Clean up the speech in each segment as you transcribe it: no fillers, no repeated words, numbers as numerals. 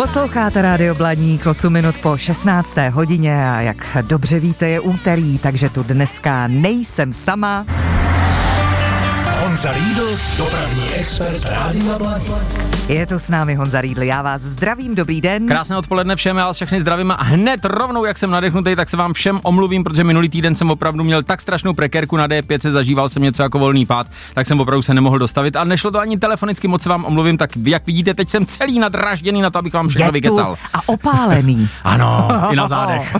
Posloucháte Rádio Blaník, 8 minut po 16. hodině a jak dobře víte, je úterý, takže tu dneska nejsem sama. Honza Riedl, dopravní expert Rádia Blaník. Je tu s námi Honza Riedl, já vás zdravím, dobrý den. Krásné odpoledne všem, já vás všechny zdravím a hned rovnou, jak jsem nadechnutý, tak se vám všem omluvím, protože minulý týden jsem opravdu měl tak strašnou prekérku na D5, zažíval jsem něco jako volný pád, tak jsem opravdu se nemohl dostavit a nešlo to ani telefonicky, moc se vám omluvím, tak jak vidíte, teď jsem celý nadražděný na to, abych vám všechno vykecal. A opálený. Ano, i na zádech.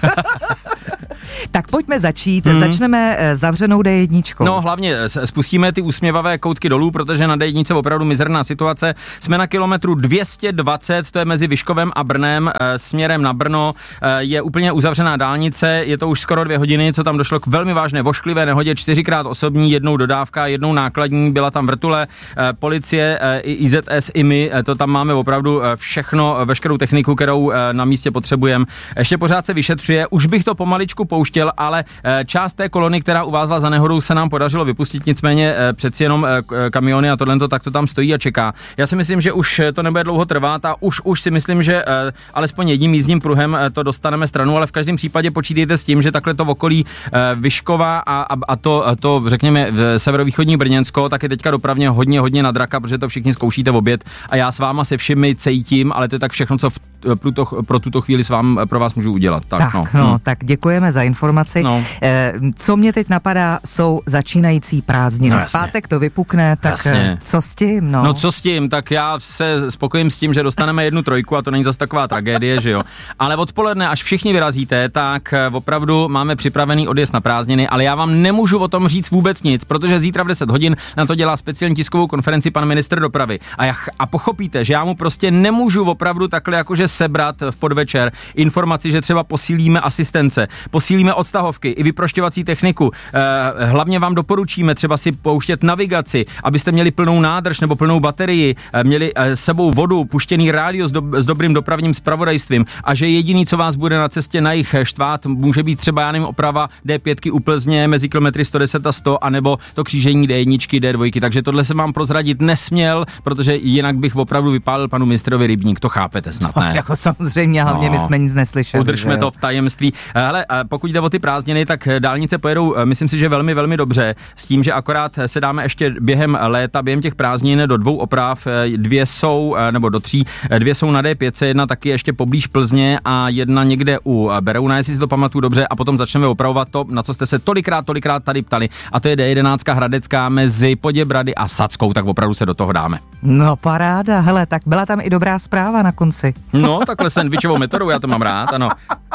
Tak pojďme začít, začneme zavřenou D1. No hlavně spustíme ty úsměvavé koutky dolů, protože na D1 opravdu mizerná situace. Jsme na kilometru 220, to je mezi Vyškovem a Brnem, směrem na Brno. Je úplně uzavřená dálnice, je to už skoro 2 hodiny, co tam došlo k velmi vážné vošklivé nehodě, 4x osobní, 1 dodávka, 1 nákladní, byla tam vrtule, policie, IZS i my, to tam máme opravdu všechno, veškerou techniku, kterou na místě potřebujeme. Ještě pořád se vyšetřuje, už bych to pomaličku pouštěl, ale část té kolony, která uvázla za nehodou, se nám podařilo vypustit, nicméně přeci jenom kamiony a tohle tak to tam stojí a čeká. Já si myslím, že už to nebude dlouho trvat a už si myslím, že alespoň jedním jízdním pruhem to dostaneme stranu, ale v každém případě počítejte s tím, že takhle to v okolí Vyškova a to řekněme v severovýchodní Brněnsko, tak je teďka dopravně hodně na draka, protože to všichni zkoušíte v oběd a já s váma se všemi cítím, ale to je tak všechno, co pro tuto chvíli pro vás můžu udělat. Tak děkujeme za informaci. No. Co mě teď napadá, jsou začínající prázdniny. V pátek to vypukne, tak jasně. Co s tím? No co s tím, tak já se spokojím s tím, že dostaneme 1 trojku a to není zase taková tragédie, že jo. Ale odpoledne, až všichni vyrazíte, tak opravdu máme připravený odjezd na prázdniny, ale já vám nemůžu o tom říct vůbec nic, protože zítra v 10 hodin na to dělá speciální tiskovou konferenci pan ministr dopravy. A pochopíte, že já mu prostě nemůžu opravdu takhle jakože sebrat v podvečer informaci, že třeba posílíme asistence, posílíme odtahovky i vyprošťovací techniku. Hlavně vám doporučíme třeba si pouštět navigaci, abyste měli plnou nádrž nebo plnou baterii, měli s sebou vodu, puštěný rádio s dobrým dopravním zpravodajstvím a že jediný, co vás bude na cestě na jich štvát, může být třeba, já nevím, oprava D5 u Plzně mezi kilometry 110 a 100, anebo to křížení D1, D2. Takže tohle jsem vám prozradit nesměl, protože jinak bych opravdu vypálil panu ministrovi rybník, to chápete snad, ne? Jako samozřejmě, hlavně my jsme nic neslyšeli. Udržme to v tajemství. Hele, pokud jde o ty prázdniny, tak dálnice pojedou, myslím si, že velmi, velmi dobře, s tím, že akorát se dáme ještě během léta, během těch prázdnin do 2 oprav, 2 jsou, nebo do 3, 2 jsou na D5, 1 taky ještě poblíž Plzně a 1 někde u Berouna, jestli si to pamatuju dobře, a potom začneme opravovat to, na co jste se tolikrát tady ptali, a to je D11 Hradecká mezi Poděbrady a Sackou, tak opravdu se do toho dáme. No paráda, hele, tak byla tam i dobrá zpráva na konci. No, takhle sendvičovou metodou, já to mám rád, ano.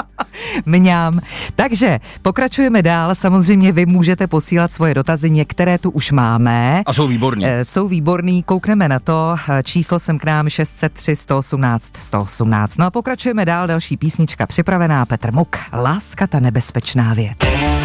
Mňám. Takže pokračujeme dál, samozřejmě vy můžete posílat svoje dotazy, některé tu už máme. A jsou výborný. Jsou výborný, koukneme na to, číslo sem k nám 603 118 118. No a pokračujeme dál, další písnička připravená, Petr Muk, Láska ta nebezpečná věc.